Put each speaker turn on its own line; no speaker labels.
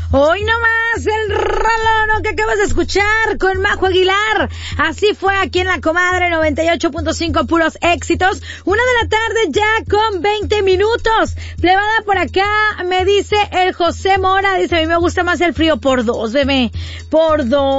Hoy nomás el rolón que acabas de escuchar con Majo Aguilar. Así fue aquí en La Comadre 98.5, puros éxitos. 1 de la tarde ya con 20 minutos. Plebada por acá, me dice el José Mora, dice, a mí me gusta más el frío por 2, bebé. Por 2.